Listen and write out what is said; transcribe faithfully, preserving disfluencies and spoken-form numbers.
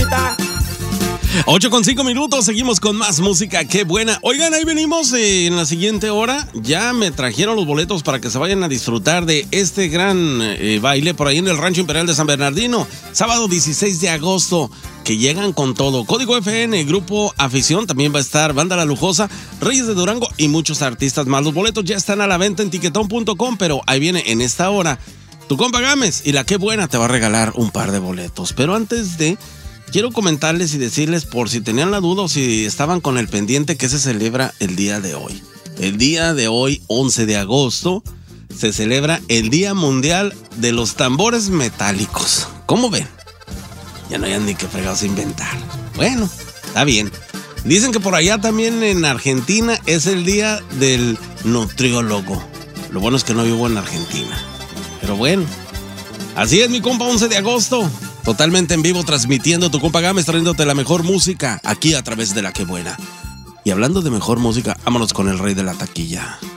neta. ocho con cinco minutos, seguimos con más música, qué buena. Oigan, ahí venimos eh, en la siguiente hora. Ya me trajeron los boletos para que se vayan a disfrutar de este gran eh, baile por ahí en el Rancho Imperial de San Bernardino. Sábado dieciséis de agosto, que llegan con todo. Código F N, Grupo Afición, también va a estar Banda La Lujosa, Reyes de Durango y muchos artistas más. Los boletos ya están a la venta en tiquetón punto com, pero ahí viene en esta hora tu compa Gámez y la qué buena te va a regalar un par de boletos. Pero antes de... quiero comentarles y decirles, por si tenían la duda o si estaban con el pendiente, que se celebra el día de hoy. El día de hoy, once de agosto, se celebra el Día Mundial de los Tambores Metálicos. ¿Cómo ven? Ya no hay ni qué fregados inventar. Bueno, está bien. Dicen que por allá también en Argentina es el Día del Nutriólogo. Lo bueno es que no vivo en Argentina. Pero bueno, así es mi compa, once de agosto. Totalmente en vivo, transmitiendo tu compa Gámez, trayéndote la mejor música aquí a través de La Que Buena. Y hablando de mejor música, vámonos con el rey de la taquilla.